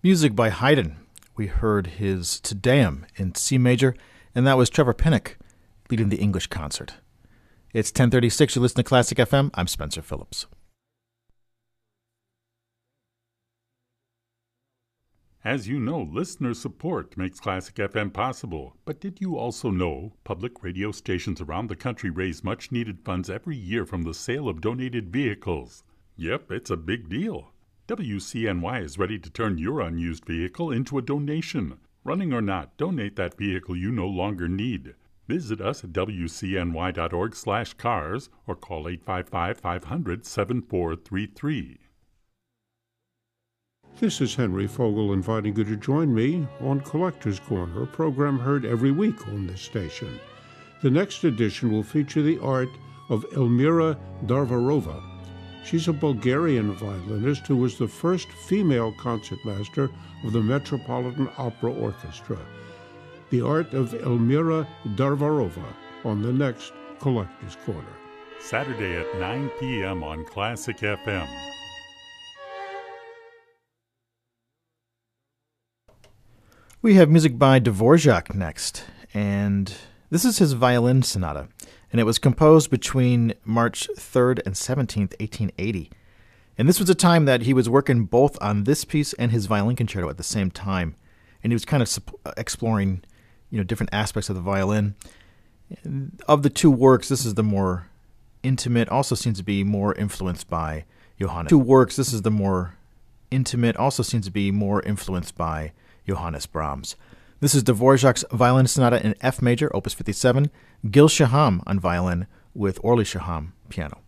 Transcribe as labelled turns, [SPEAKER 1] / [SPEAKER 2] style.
[SPEAKER 1] Music by Haydn. We heard his Te Deum in C major, and that was Trevor Pinnock leading the English concert. It's 10:36. You listen to Classic FM. I'm Spencer Phillips.
[SPEAKER 2] As you know, listener support makes Classic FM possible. But did you also know public radio stations around the country raise much-needed funds every year from the sale of donated vehicles? Yep, it's a big deal. WCNY is ready to turn your unused vehicle into a donation. Running or not, donate that vehicle you no longer need. Visit us at wcny.org/cars or call 855-500-7433.
[SPEAKER 3] This is Henry Fogel inviting you to join me on Collector's Corner, a program heard every week on this station. The next edition will feature the art of Elmira Darvarova. She's a Bulgarian violinist who was the first female concertmaster of the Metropolitan Opera Orchestra. The art of Elmira Darvarova on the next Collector's Corner.
[SPEAKER 2] Saturday at 9 p.m. on Classic FM.
[SPEAKER 1] We have music by Dvorak next, and this is his violin sonata, and it was composed between March 3rd and 17th, 1880. And this was a time that he was working both on this piece and his violin concerto at the same time, and he was kind of exploring, different aspects of the violin. Of the two works, this is the more intimate, also seems to be more influenced by Johannes. Johannes Brahms. This is Dvorak's violin sonata in F major, opus 57, Gil Shaham on violin with Orly Shaham piano.